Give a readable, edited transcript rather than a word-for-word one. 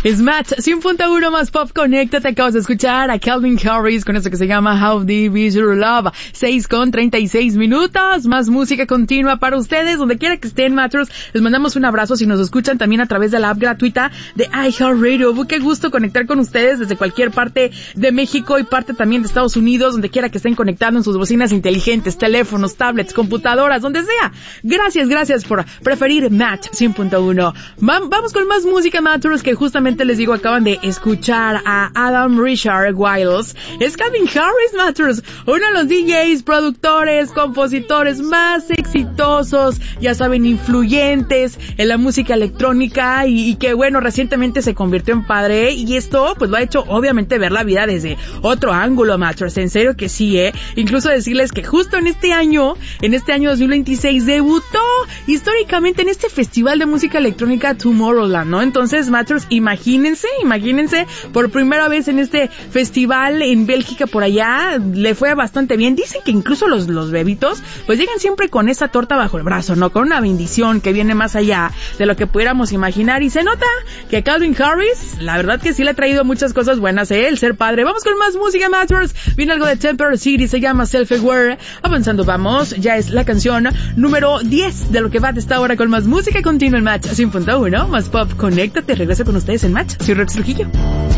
Es Match 100.1 más pop. Conéctate. Acabas de escuchar a Calvin Harris con esto que se llama How Deep Is Your Love. 6:36. Más música continua para ustedes. Donde quiera que estén, Matchers, les mandamos un abrazo. Si nos escuchan también a través de la app gratuita de iHeartRadio. Qué gusto conectar con ustedes desde cualquier parte de México y parte también de Estados Unidos. Donde quiera que estén conectando en sus bocinas inteligentes, teléfonos, tablets, computadoras, donde sea. Gracias por preferir Match 100.1. Vamos con más música, Matchers, que justamente les digo, acaban de escuchar a Adam Richard Wiles. Es Calvin Harris, Matchers, uno de los DJs, productores, compositores más exitosos, ya saben, influyentes en la música electrónica y que bueno, recientemente se convirtió en padre y esto pues lo ha hecho obviamente ver la vida desde otro ángulo, Matchers, en serio que sí, incluso decirles que justo en este año 2026 debutó históricamente en este festival de música electrónica Tomorrowland, ¿no? Entonces, Matchers, imagínense, por primera vez en este festival en Bélgica, por allá, le fue bastante bien. Dicen que incluso los bebitos, pues llegan siempre con esa torta bajo el brazo, ¿no? Con una bendición que viene más allá de lo que pudiéramos imaginar. Y se nota que Calvin Harris, la verdad que sí le ha traído muchas cosas buenas, el ser padre. Vamos con más música, Matchers. Viene algo de Temper City, se llama Self-Aware. Avanzando, vamos, ya es la canción número 10 de lo que va de esta hora con más música continua en Match 100.1, más pop. Conéctate, regreso con ustedes en Match. Soy Rex Trujillo.